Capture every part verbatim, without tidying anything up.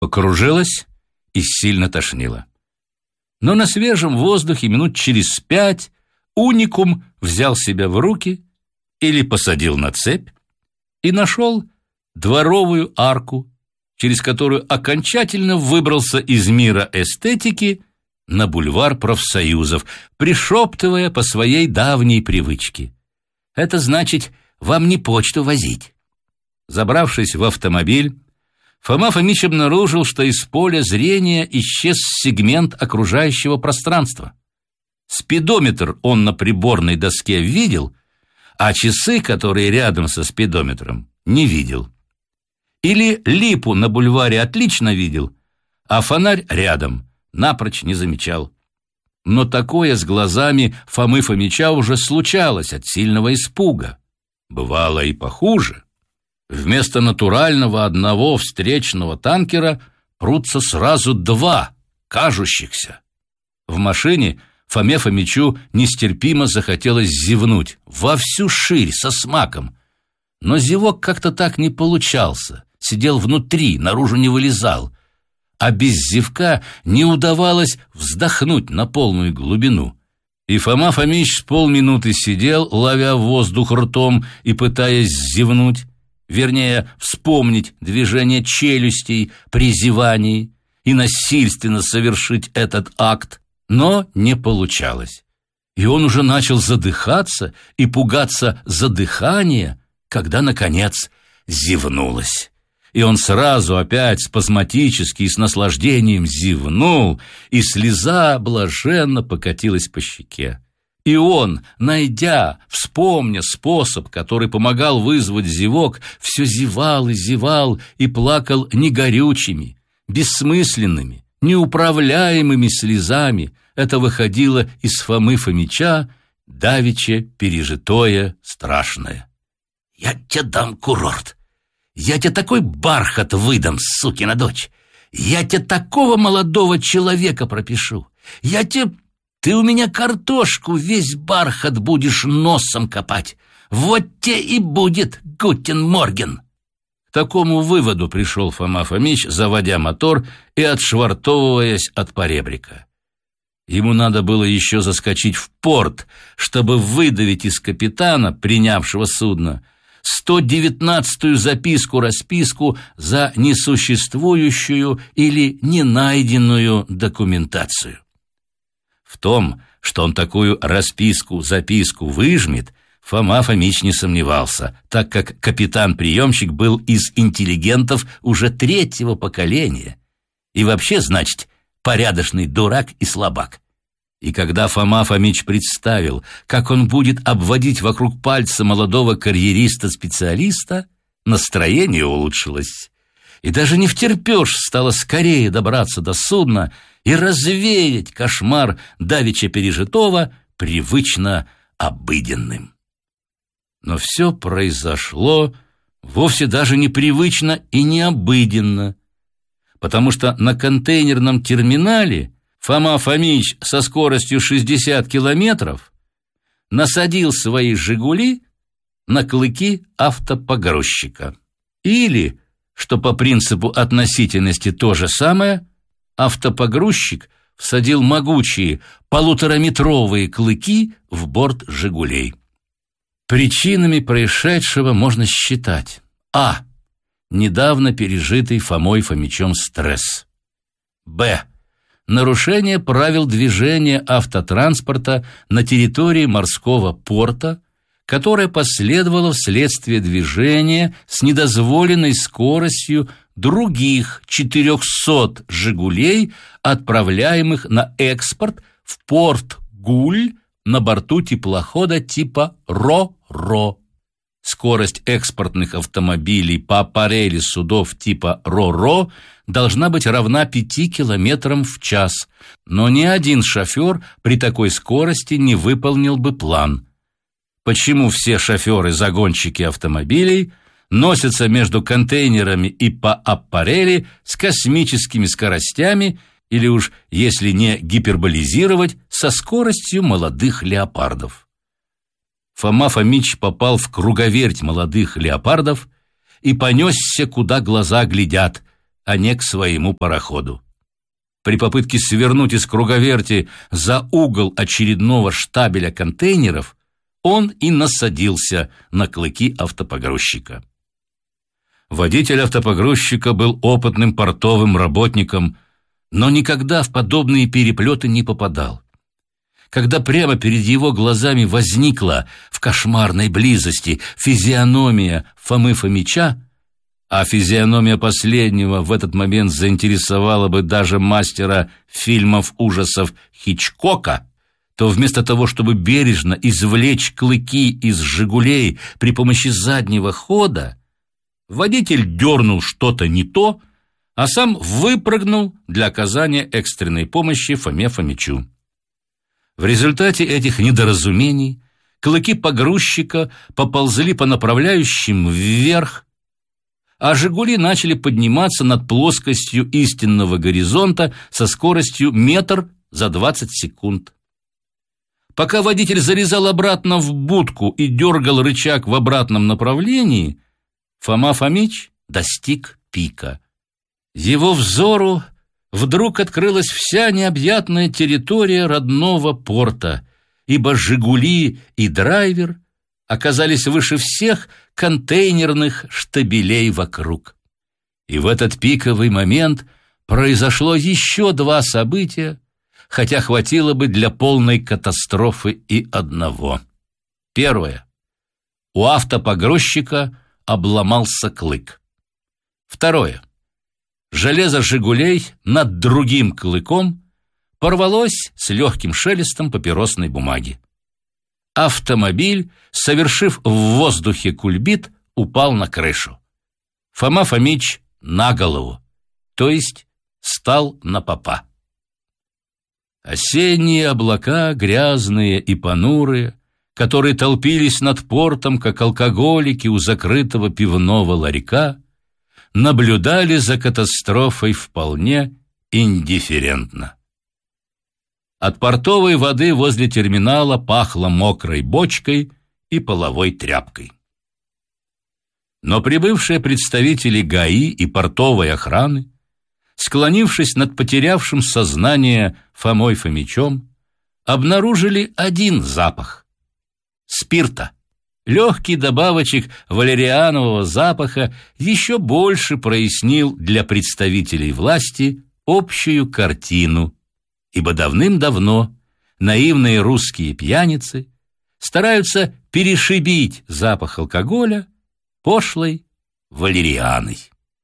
Покружилась и сильно тошнило. Но на свежем воздухе минут через пять уникум взял себя в руки или посадил на цепь и нашел дворовую арку, через которую окончательно выбрался из мира эстетики на бульвар профсоюзов, пришептывая по своей давней привычке: «Это значит, вам не почту возить». Забравшись в автомобиль, Фома Фомич обнаружил, что из поля зрения исчез сегмент окружающего пространства. Спидометр он на приборной доске видел, а часы, которые рядом со спидометром, не видел. Или липу на бульваре отлично видел, а фонарь рядом напрочь не замечал. Но такое с глазами Фомы Фомича уже случалось от сильного испуга. Бывало и похуже. Вместо натурального одного встречного танкера прутся сразу два, кажущихся. В машине Фоме Фомичу нестерпимо захотелось зевнуть во всю ширь со смаком. Но зевок как-то так не получался, сидел внутри, наружу не вылезал. А без зевка не удавалось вздохнуть на полную глубину. И Фома Фомич с полминуты сидел, ловя воздух ртом и пытаясь зевнуть, вернее, вспомнить движение челюстей при зевании и насильственно совершить этот акт, но не получалось. И он уже начал задыхаться и пугаться задыхания, когда, наконец, зевнулось. И он сразу опять спазматически и с наслаждением зевнул, и слеза блаженно покатилась по щеке. И он, найдя, вспомня способ, который помогал вызвать зевок, все зевал и зевал и плакал не горючими, бессмысленными, неуправляемыми слезами. Это выходило из Фомы Фомича давеча пережитое страшное. «Я тебе дам курорт! Я тебе такой бархат выдам, сукина дочь! Я тебе такого молодого человека пропишу! Я тебе... Ты у меня картошку весь бархат будешь носом копать! Вот те и будет гутен морген!» К такому выводу пришел Фома Фомич, заводя мотор и отшвартовываясь от поребрика. Ему надо было еще заскочить в порт, чтобы выдавить из капитана, принявшего судно, сто девятнадцатую записку-расписку за несуществующую или ненайденную документацию. В том, что он такую расписку-записку выжмет, Фома Фомич не сомневался, так как капитан-приемщик был из интеллигентов уже третьего поколения и вообще, значит, порядочный дурак и слабак. И когда Фома Фомич представил, как он будет обводить вокруг пальца молодого карьериста-специалиста, настроение улучшилось. И даже не втерпешь стало скорее добраться до судна и развеять кошмар давеча пережитого привычно обыденным. Но все произошло вовсе даже непривычно и необыденно, потому что на контейнерном терминале Фома Фомич со скоростью шестьдесят километров насадил свои «Жигули» на клыки автопогрузчика. Или, что по принципу относительности то же самое, автопогрузчик всадил могучие полутораметровые клыки в борт «Жигулей». Причинами происшедшего можно считать: а. Недавно пережитый Фомой Фомичом стресс. Б. Нарушение правил движения автотранспорта на территории морского порта, которое последовало вследствие движения с недозволенной скоростью других четырехсот «Жигулей», отправляемых на экспорт в порт Гуль на борту теплохода типа Ро-Ро. Скорость экспортных автомобилей по аппарели судов типа Ро-Ро должна быть равна пяти километрам в час, но ни один шофер при такой скорости не выполнил бы план. Почему все шоферы-загонщики автомобилей носятся между контейнерами и по аппарели с космическими скоростями, или уж, если не гиперболизировать, со скоростью молодых леопардов? Фома Фомич попал в круговерть молодых леопардов и понесся, куда глаза глядят, а не к своему пароходу. При попытке свернуть из круговерти за угол очередного штабеля контейнеров он и насадился на клыки автопогрузчика. Водитель автопогрузчика был опытным портовым работником, но никогда в подобные переплеты не попадал. Когда прямо перед его глазами возникла в кошмарной близости физиономия Фомы Фомича, а физиономия последнего в этот момент заинтересовала бы даже мастера фильмов ужасов Хичкока, то вместо того, чтобы бережно извлечь клыки из «Жигулей» при помощи заднего хода, водитель дернул что-то не то, а сам выпрыгнул для оказания экстренной помощи Фоме Фомичу. В результате этих недоразумений клыки погрузчика поползли по направляющим вверх, а «Жигули» начали подниматься над плоскостью истинного горизонта со скоростью метр за двадцать секунд. Пока водитель залезал обратно в будку и дергал рычаг в обратном направлении, Фома Фомич достиг пика. Его взору вдруг открылась вся необъятная территория родного порта, ибо «Жигули» и драйвер оказались выше всех контейнерных штабелей вокруг. И в этот пиковый момент произошло еще два события, хотя хватило бы для полной катастрофы и одного. Первое. У автопогрузчика обломался клык. Второе. Железо «Жигулей» над другим клыком порвалось с легким шелестом папиросной бумаги. Автомобиль, совершив в воздухе кульбит, упал на крышу. Фома Фомич на голову, то есть стал на попа. Осенние облака, грязные и понурые, которые толпились над портом, как алкоголики у закрытого пивного ларька, наблюдали за катастрофой вполне индифферентно. От портовой воды возле терминала пахло мокрой бочкой и половой тряпкой. Но прибывшие представители ГАИ и портовой охраны, склонившись над потерявшим сознание Фомой Фомичом, обнаружили один запах – спирта. Легкий добавочек валерианового запаха еще больше прояснил для представителей власти общую картину, ибо давным-давно наивные русские пьяницы стараются перешибить запах алкоголя пошлой валерианой.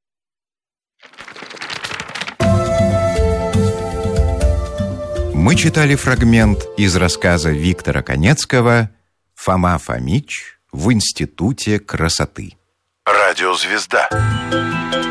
Мы читали фрагмент из рассказа Виктора Конецкого «Фома Фомич в институте красоты». Радиозвезда.